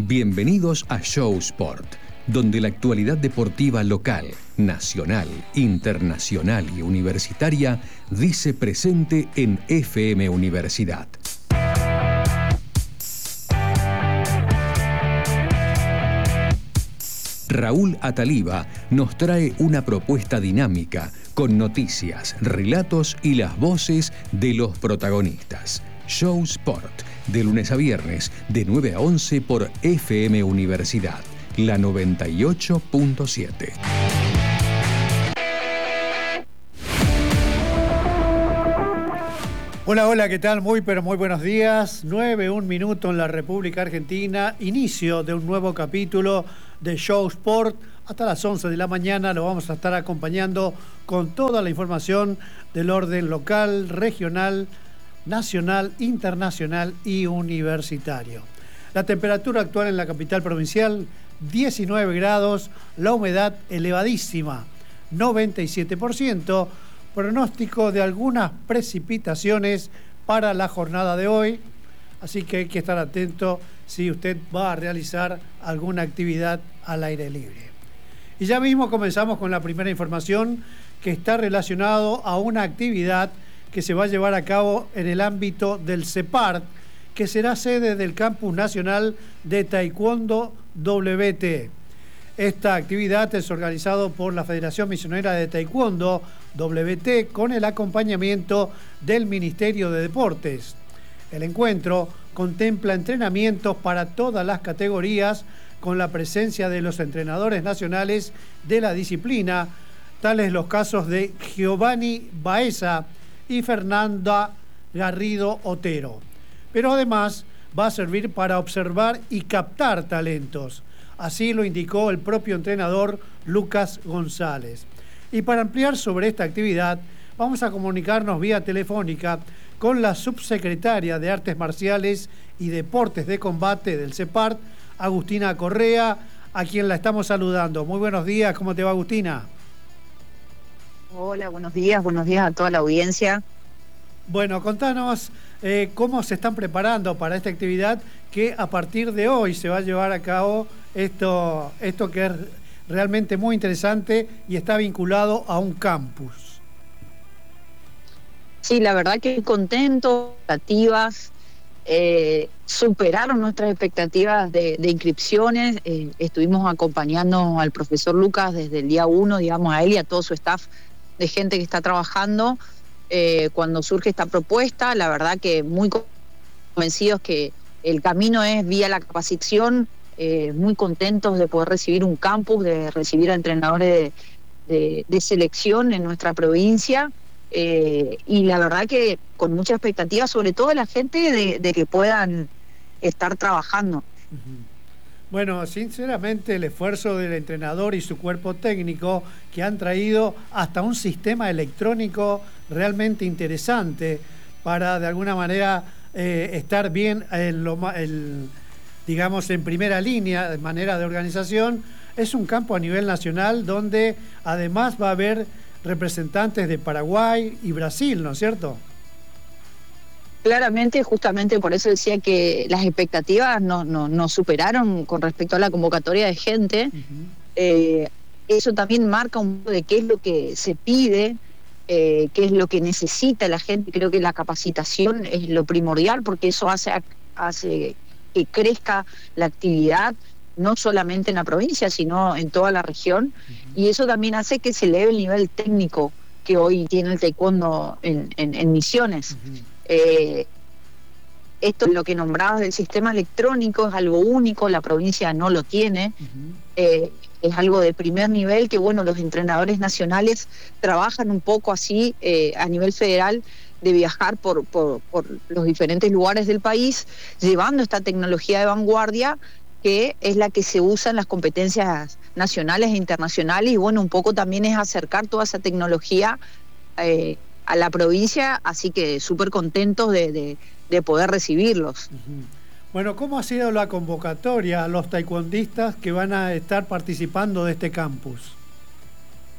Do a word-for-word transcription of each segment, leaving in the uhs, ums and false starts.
Bienvenidos a Show Sport, donde la actualidad deportiva local, nacional, internacional y universitaria dice presente en F M Universidad. Raúl Ataliba nos trae una propuesta dinámica con noticias, relatos y las voces de los protagonistas. Show Sport, de lunes a viernes, de nueve a once por F M Universidad, la noventa y ocho punto siete. Hola, hola, ¿qué tal? Muy, pero muy buenos días. nueve, un minuto en la República Argentina. Inicio de un nuevo capítulo de Show Sport. Hasta las once de la mañana lo vamos a estar acompañando con toda la información del orden local, regional, nacional, internacional y universitario. La temperatura actual en la capital provincial, diecinueve grados, la humedad elevadísima, noventa y siete por ciento. Pronóstico de algunas precipitaciones para la jornada de hoy, así que hay que estar atento si usted va a realizar alguna actividad al aire libre. Y ya mismo comenzamos con la primera información, que está relacionado a una actividad que se va a llevar a cabo en el ámbito del CEPART, que será sede del Campus Nacional de Taekwondo W T. Esta actividad es organizada por la Federación Misionera de Taekwondo W T con el acompañamiento del Ministerio de Deportes. El encuentro contempla entrenamientos para todas las categorías con la presencia de los entrenadores nacionales de la disciplina, tales los casos de Giovanni Baeza y Fernanda Garrido Otero. Pero además va a servir para observar y captar talentos. Así lo indicó el propio entrenador Lucas González. Y para ampliar sobre esta actividad, vamos a comunicarnos vía telefónica con la subsecretaria de Artes Marciales y Deportes de Combate del CEPART, Agustina Correa, a quien la estamos saludando. Muy buenos días, ¿cómo te va, Agustina? Hola, buenos días, buenos días a toda la audiencia. Bueno, contanos eh, cómo se están preparando para esta actividad que a partir de hoy se va a llevar a cabo esto, esto que es realmente muy interesante y está vinculado a un campus. Sí, la verdad que contento, expectativas, eh, superaron nuestras expectativas de, de inscripciones, eh, estuvimos acompañando al profesor Lucas desde el día uno, digamos, a él y a todo su staff de gente que está trabajando. Eh, cuando surge esta propuesta, la verdad que muy convencidos que el camino es vía la capacitación, eh, muy contentos de poder recibir un campus, de recibir a entrenadores de, de, de selección en nuestra provincia, eh, y la verdad que con mucha expectativa, sobre todo de la gente, de, de que puedan estar trabajando. Uh-huh. Bueno, sinceramente el esfuerzo del entrenador y su cuerpo técnico, que han traído hasta un sistema electrónico realmente interesante para de alguna manera eh, estar bien en lo, el, digamos en primera línea de manera de organización. Es un campo a nivel nacional donde además va a haber representantes de Paraguay y Brasil, ¿no es cierto? Claramente, justamente por eso decía que las expectativas nos no, no superaron con respecto a la convocatoria de gente. Uh-huh. Eh, eso también marca un poco de qué es lo que se pide, eh, qué es lo que necesita la gente. Creo que la capacitación es lo primordial, porque eso hace, hace que crezca la actividad, no solamente en la provincia, sino en toda la región. Uh-huh. Y eso también hace que se eleve el nivel técnico que hoy tiene el taekwondo en, en, en Misiones. Uh-huh. Eh, esto es lo que nombrabas del sistema electrónico, es algo único, la provincia no lo tiene. Uh-huh. eh, es algo de primer nivel que, bueno, los entrenadores nacionales trabajan un poco así eh, a nivel federal, de viajar por, por, por los diferentes lugares del país, llevando esta tecnología de vanguardia, que es la que se usa en las competencias nacionales e internacionales, y bueno, un poco también es acercar toda esa tecnología eh, a la provincia, así que súper contentos de, de, de poder recibirlos. Uh-huh. Bueno, ¿cómo ha sido la convocatoria a los taekwondistas que van a estar participando de este campus?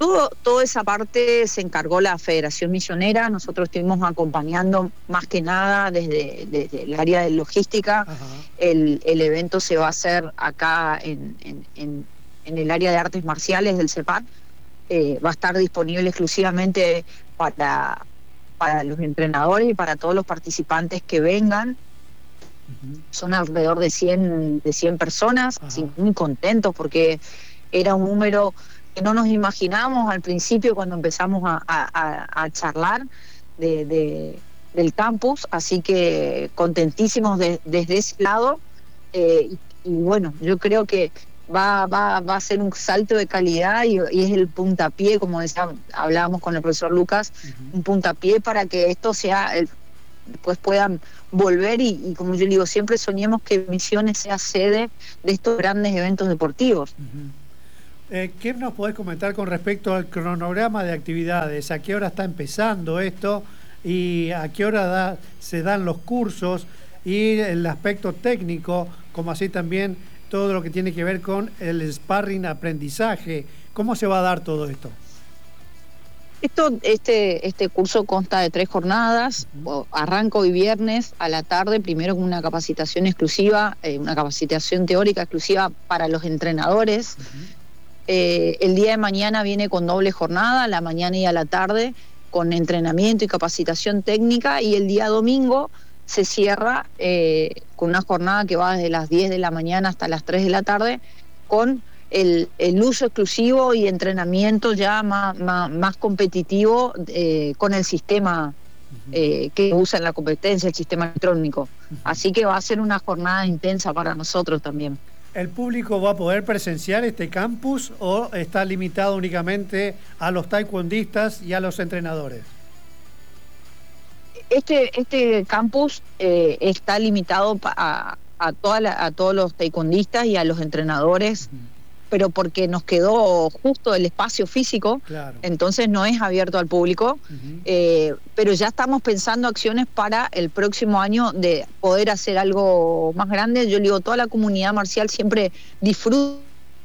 Todo, toda esa parte se encargó la Federación Misionera. Nosotros estuvimos acompañando más que nada desde, desde el área de logística. El, el evento se va a hacer acá en, en, en, en el área de artes marciales del CEPAT. Eh, va a estar disponible exclusivamente para, para los entrenadores y para todos los participantes que vengan. Uh-huh. Son alrededor de cien, de cien personas, así, muy contentos porque era un número que no nos imaginamos al principio cuando empezamos a, a, a charlar de, de, del campus, así que contentísimos de, desde ese lado. Eh, y, y bueno, yo creo que va, va, va a ser un salto de calidad y, y es el puntapié, como decía, hablábamos con el profesor Lucas, uh-huh. un puntapié para que esto sea, el, después puedan volver y, y como yo digo, siempre soñemos que Misiones sea sede de estos grandes eventos deportivos. Uh-huh. Eh, ¿Qué nos podés comentar con respecto al cronograma de actividades? ¿A qué hora está empezando esto? ¿Y a qué hora da, se dan los cursos? Y el aspecto técnico, como así también todo lo que tiene que ver con el sparring aprendizaje. ¿Cómo se va a dar todo esto? Esto, este, este curso consta de tres jornadas. Uh-huh. Arranca hoy viernes a la tarde, primero con una capacitación exclusiva, eh, una capacitación teórica exclusiva para los entrenadores. Uh-huh. Eh, el día de mañana viene con doble jornada, a la mañana y a la tarde, con entrenamiento y capacitación técnica, y el día domingo se cierra eh, con una jornada que va desde las diez de la mañana hasta las tres de la tarde, con el, el uso exclusivo y entrenamiento ya más, más, más competitivo eh, con el sistema eh, que usa en la competencia, el sistema electrónico. Así que va a ser una jornada intensa para nosotros también. ¿El público va a poder presenciar este campus o está limitado únicamente a los taekwondistas y a los entrenadores? Este, este campus eh, está limitado a, a, toda la, a todos los taekwondistas y a los entrenadores, uh-huh. pero porque nos quedó justo el espacio físico, claro. Entonces no es abierto al público, uh-huh. eh, pero ya estamos pensando acciones para el próximo año de poder hacer algo más grande. Yo digo, toda la comunidad marcial siempre disfruta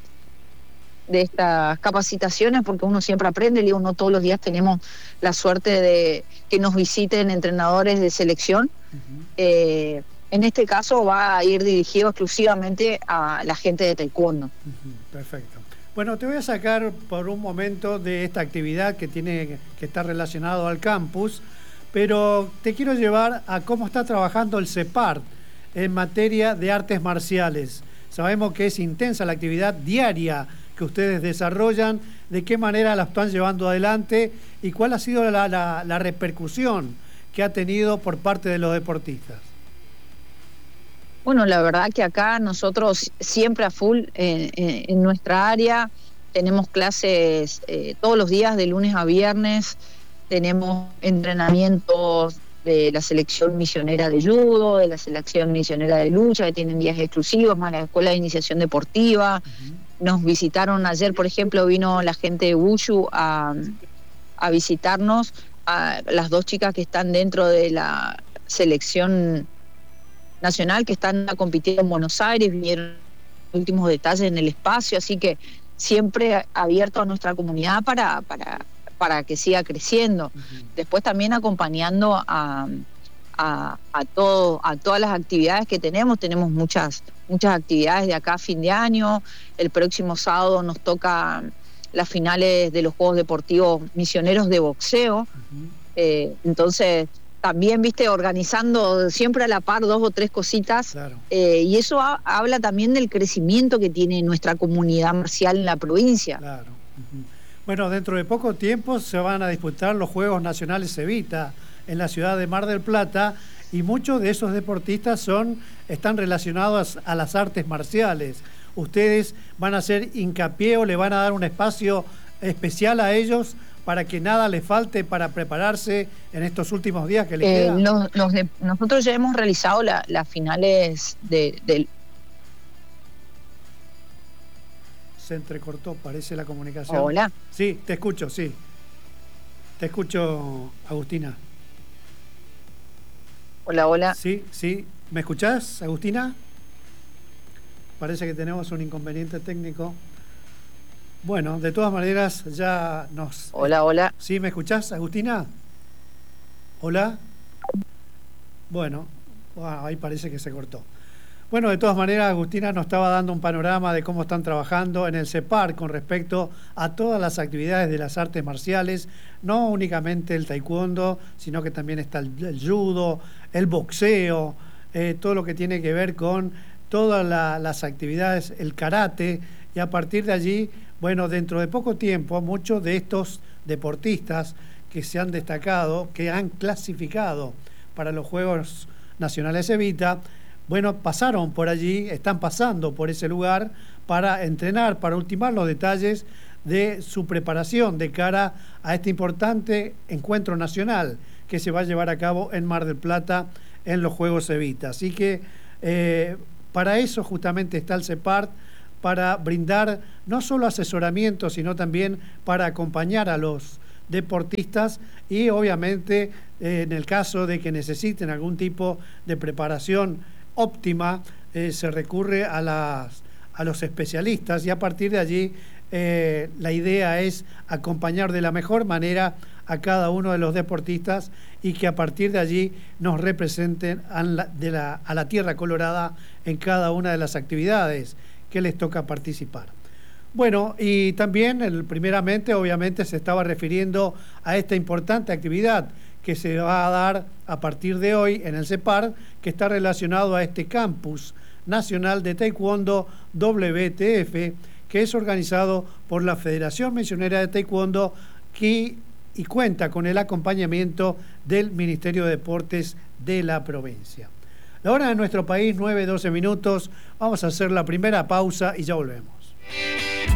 de estas capacitaciones porque uno siempre aprende. Digo, no todos los días tenemos la suerte de que nos visiten entrenadores de selección. Uh-huh. eh, En este caso va a ir dirigido exclusivamente a la gente de taekwondo. Perfecto. Bueno, te voy a sacar por un momento de esta actividad que tiene que estar relacionado al campus, pero te quiero llevar a cómo está trabajando el CEPAT en materia de artes marciales. Sabemos que es intensa la actividad diaria que ustedes desarrollan, de qué manera la están llevando adelante y cuál ha sido la, la, la repercusión que ha tenido por parte de los deportistas. Bueno, la verdad que acá nosotros siempre a full eh, eh, en nuestra área tenemos clases eh, todos los días de lunes a viernes, tenemos entrenamientos de la selección misionera de judo, de la selección misionera de lucha, que tienen días exclusivos, más la escuela de iniciación deportiva. Uh-huh. Nos visitaron ayer, por ejemplo, vino la gente de Wushu a, a visitarnos, a las dos chicas que están dentro de la selección nacional que están compitiendo en Buenos Aires, vinieron últimos detalles en el espacio, así que siempre abierto a nuestra comunidad para, para, para que siga creciendo. Uh-huh. Después también acompañando a, a, a, todo, a todas las actividades que tenemos, tenemos muchas, muchas actividades de acá a fin de año. El próximo sábado nos toca las finales de los Juegos Deportivos Misioneros de boxeo. Uh-huh. eh, entonces también, viste, organizando siempre a la par dos o tres cositas, claro. eh, y eso ha, habla también del crecimiento que tiene nuestra comunidad marcial en la provincia. Claro. Uh-huh. Bueno, dentro de poco tiempo se van a disputar los Juegos Nacionales Evita en la ciudad de Mar del Plata, y muchos de esos deportistas son están relacionados a las artes marciales. ¿Ustedes van a hacer hincapié o le van a dar un espacio especial a ellos para que nada les falte para prepararse en estos últimos días que les eh, quedan? Los, los de, nosotros ya hemos realizado la, las finales de, de... Se entrecortó, parece la comunicación. Hola. Sí, te escucho, sí. Te escucho, Agustina. Hola, hola. Sí, sí. ¿Me escuchás, Agustina? Parece que tenemos un inconveniente técnico. Bueno, de todas maneras ya nos... Hola, hola. ¿Sí me escuchás, Agustina? Hola. Bueno, wow, ahí parece que se cortó. Bueno, de todas maneras, Agustina nos estaba dando un panorama de cómo están trabajando en el CEPAR con respecto a todas las actividades de las artes marciales, no únicamente el taekwondo, sino que también está el, el judo, el boxeo, eh, todo lo que tiene que ver con todas la, las actividades, el karate, y a partir de allí, bueno, dentro de poco tiempo, muchos de estos deportistas que se han destacado, que han clasificado para los Juegos Nacionales Evita, bueno, pasaron por allí, están pasando por ese lugar para entrenar, para ultimar los detalles de su preparación de cara a este importante encuentro nacional que se va a llevar a cabo en Mar del Plata en los Juegos Evita. Así que eh, para eso justamente está el CEPAR, para brindar no solo asesoramiento, sino también para acompañar a los deportistas y obviamente eh, en el caso de que necesiten algún tipo de preparación óptima, eh, se recurre a, las, a los especialistas y a partir de allí eh, la idea es acompañar de la mejor manera a cada uno de los deportistas y que a partir de allí nos representen a la, de la, a la Tierra Colorada en cada una de las actividades que les toca participar. Bueno, y también el, primeramente obviamente se estaba refiriendo a esta importante actividad que se va a dar a partir de hoy en el CEPAR, que está relacionado a este campus nacional de Taekwondo W T F, que es organizado por la Federación Misionera de Taekwondo que, y cuenta con el acompañamiento del Ministerio de Deportes de la provincia. La hora de nuestro país, nueve doce minutos, vamos a hacer la primera pausa y ya volvemos.